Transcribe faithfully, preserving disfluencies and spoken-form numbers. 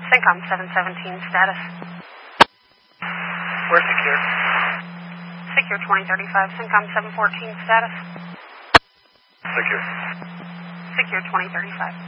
Syncom seven seventeen, status. We're secure. Secure twenty thirty-five, Syncom seven fourteen, status. Secure. Secure twenty thirty-five.